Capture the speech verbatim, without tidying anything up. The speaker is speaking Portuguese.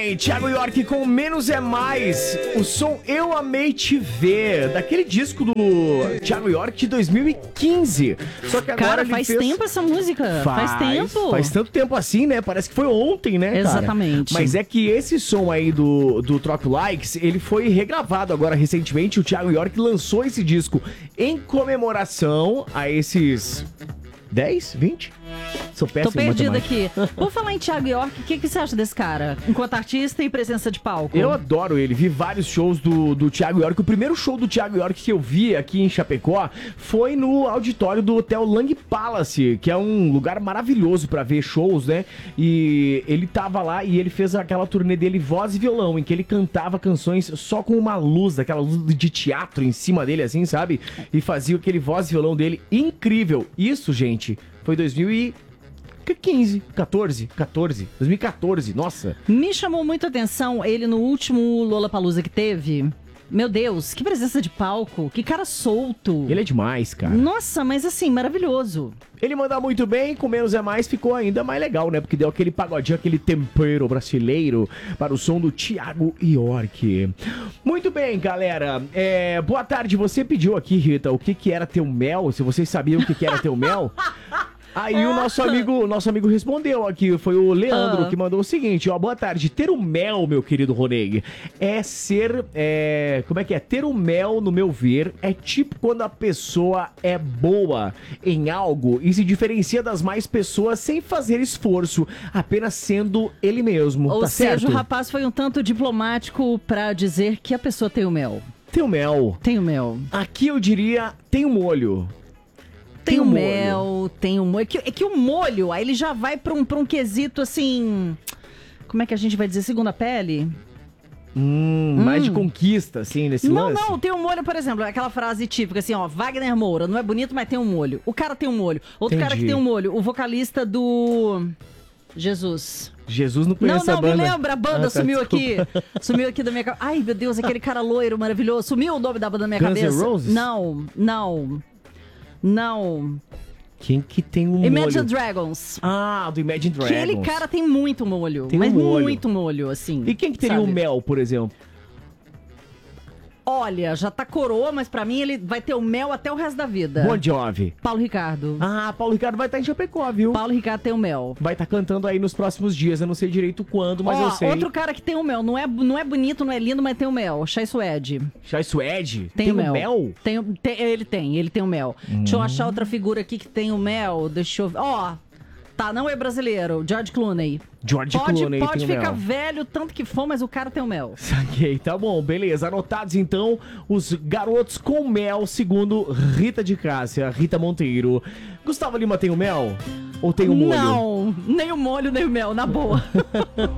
bem, Thiago York com Menos é Mais. O som Eu Amei Te Ver, daquele disco do Thiago York de dois mil e quinze. Só que agora Cara, ele faz fez... tempo essa música. Faz, faz tempo. Faz tanto tempo assim, né? Parece que foi ontem, né, cara? Exatamente. Mas é que esse som aí do, do Troco Likes, ele foi regravado agora recentemente. O Thiago York lançou esse disco em comemoração a esses dez, vinte? Sou péssimo Tô perdida em aqui. Vou falar em Thiago York, o que, que você acha desse cara? Enquanto artista e presença de palco. Eu adoro ele, vi vários shows do, do Thiago York. O primeiro show do Thiago York que eu vi aqui em Chapecó foi no auditório do Hotel Lang Palace, que é um lugar maravilhoso pra ver shows, né? E ele tava lá e ele fez aquela turnê dele voz e violão, em que ele cantava canções só com uma luz, daquela luz de teatro em cima dele, assim, sabe? E fazia aquele voz e violão dele incrível. Isso, gente, foi dois mil e quinze, quatorze, quatorze, dois mil e quatorze, nossa. Me chamou muito a atenção ele no último Lollapalooza que teve. Meu Deus, que presença de palco, que cara solto. Ele é demais, cara. Nossa, mas assim, maravilhoso. Ele manda muito bem, com Menos é Mais ficou ainda mais legal, né? Porque deu aquele pagodinho, aquele tempero brasileiro para o som do Thiago York. Muito bem, galera. É, boa tarde. Você pediu aqui, Rita, o que, que era teu mel? Se vocês sabiam o que, que era teu mel... Aí o nosso amigo, nosso amigo respondeu aqui, foi o Leandro ah. que mandou o seguinte, ó, boa tarde, ter o mel, meu querido Roneg, é ser, é, como é que é? Ter o mel, no meu ver, é tipo quando a pessoa é boa em algo e se diferencia das mais pessoas sem fazer esforço, apenas sendo ele mesmo, Ou tá seja, certo? o rapaz foi um tanto diplomático pra dizer que a pessoa tem o mel. Tem o mel. Tem o mel. Aqui eu diria, tem o molho. Tem, Tem o um mel, tem o molho. É que, é que o molho, aí ele já vai pra um, pra um quesito assim... Como é que a gente vai dizer? Segunda pele? Hum, hum. Mais de conquista, assim, nesse não, lance? Não, não, tem um molho, por exemplo, aquela frase típica assim, ó, Wagner Moura, não é bonito, mas tem um molho. O cara tem um molho. Outro Entendi. cara que tem um molho, o vocalista do... Jesus. Jesus não conhece Não, não, a banda. me lembra, a banda Ah, tá, sumiu desculpa. aqui. Sumiu aqui da minha cabeça. Ai, meu Deus, aquele cara loiro maravilhoso. Sumiu o nome da banda da minha Guns N' cabeça. Roses? Não, não, não. Quem que tem um Imagine molho? Dragons. Ah, do Imagine Dragons. Aquele cara tem muito molho. Tem um mas molho. muito molho, assim. E quem que teria sabe? o mel, por exemplo? Olha, já tá coroa, mas pra mim ele vai ter o mel até o resto da vida. Bon Jovi. Paulo Ricardo. Ah, Paulo Ricardo vai estar em Chapecó, viu? Paulo Ricardo tem o mel. Vai estar cantando aí nos próximos dias. Eu não sei direito quando, mas Ó, eu sei. outro cara que tem o mel. Não é, não é bonito, não é lindo, mas tem o mel. Chai Suede. Chai Suede? Tem, o o mel. mel? Tem, o- tem- ele tem, ele tem o mel. Hum. Deixa eu achar outra figura aqui que tem o mel. Deixa eu ver. Ó, tá, não é brasileiro. George Clooney. George Pode, Clooney pode tem o ficar mel. velho, tanto que for, mas o cara tem o mel. Saquei, tá bom, beleza. Anotados então os garotos com mel, segundo Rita de Cássia, Rita Monteiro. Gustavo Lima tem o mel? Ou tem o molho? Não, nem o molho, nem o mel, na boa.